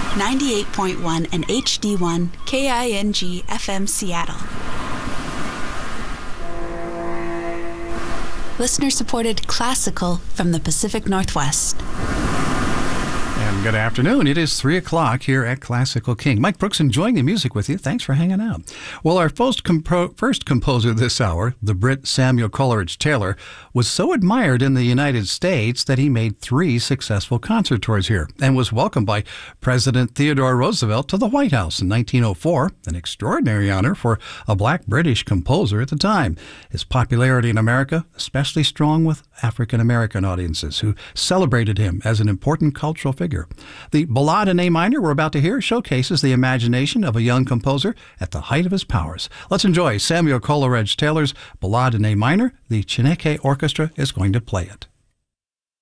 98.1 and HD1 KING FM Seattle. Listener-supported classical from the Pacific Northwest. And good afternoon. It is 3 o'clock here at Classical King. Mike Brooks enjoying the music with you. Thanks for hanging out. Well, our first composer this hour, the Brit Samuel Coleridge Taylor, was so admired in the United States that he made 3 successful concert tours here and was welcomed by President Theodore Roosevelt to the White House in 1904, an extraordinary honor for a black British composer at the time. His popularity in America, especially strong with African-American audiences who celebrated him as an important cultural figure. The Ballade in A minor we're about to hear showcases the imagination of a young composer at the height of his powers. Let's enjoy Samuel Coleridge Taylor's Ballade in A minor. The Chineke Orchestra is going to play it.